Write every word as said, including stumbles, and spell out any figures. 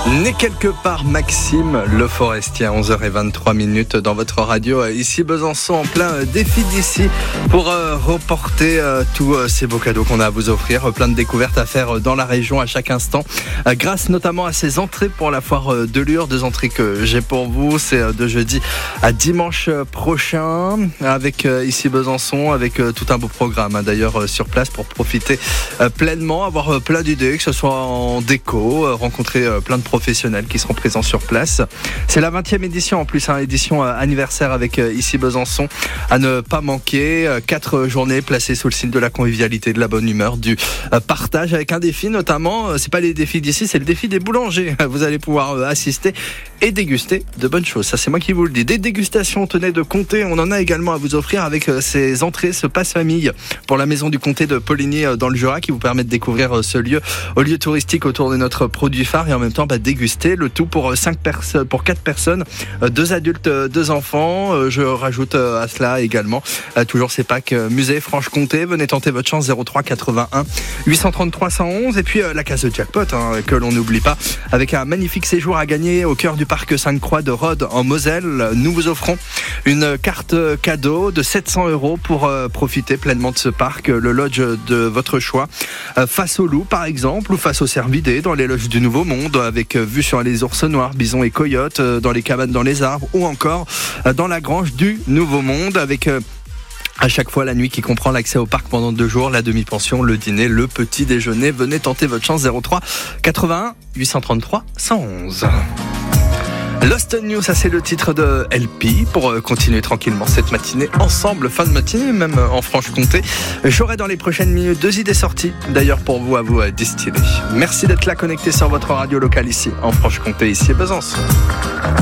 Né quelque part Maxime Le Forestier à onze heures vingt-trois minutes dans votre radio. Ici Besançon en plein défi d'ici pour euh, reporter euh, tous euh, ces beaux cadeaux qu'on a à vous offrir. Plein de découvertes à faire dans la région à chaque instant. Euh, grâce notamment à ces entrées pour la foire de Lure. Deux entrées que j'ai pour vous. C'est euh, de jeudi à dimanche prochain avec euh, ici Besançon avec euh, tout un beau programme hein, d'ailleurs euh, sur place pour profiter euh, pleinement, avoir euh, plein d'idées, que ce soit en déco, euh, rencontrer euh, plein de professionnels qui seront présents sur place. C'est la vingtième édition en plus, hein, édition euh, anniversaire avec euh, ici Besançon à ne pas manquer. Euh, quatre journées placées sous le signe de la convivialité, de la bonne humeur, du euh, partage avec un défi notamment. Euh, c'est pas les défis d'ici, c'est le défi des boulangers. Vous allez pouvoir euh, assister et déguster de bonnes choses. Ça c'est moi qui vous le dis. Des dégustations, tenez de compter. On en a également à vous offrir avec euh, ces entrées, ce passe-famille pour la maison du comté de Poligny euh, dans le Jura qui vous permet de découvrir euh, ce lieu, au lieu touristique autour de notre produit phare et en même temps bah, déguster le tout pour cinq personnes, pour quatre personnes, deux adultes, deux enfants. Je rajoute à cela également toujours ces packs musée Franche-Comté. Venez tenter votre chance zéro trois quatre-vingt-un huit cent trente-trois cent onze et puis la case de jackpot hein, que l'on n'oublie pas avec un magnifique séjour à gagner au cœur du parc Sainte-Croix de Rhodes en Moselle. Nous vous offrons une carte cadeau de sept cents euros pour profiter pleinement de ce parc, le lodge de votre choix, face au loup par exemple ou face aux cervidés dans les loges du Nouveau Monde avec vue sur les ours noirs, bisons et coyotes, dans les cabanes dans les arbres ou encore dans la grange du Nouveau Monde avec à chaque fois la nuit qui comprend l'accès au parc pendant deux jours, la demi-pension, le dîner, le petit déjeuner. Venez tenter votre chance zéro trois quatre-vingt-un huit cent trente-trois cent onze. Lost News, ça c'est le titre de L P pour continuer tranquillement cette matinée ensemble, fin de matinée même en Franche-Comté. J'aurai dans les prochaines minutes deux idées sorties d'ailleurs pour vous à vous distiller. Merci d'être là connecté sur votre radio locale ici en Franche-Comté, ici à Besançon.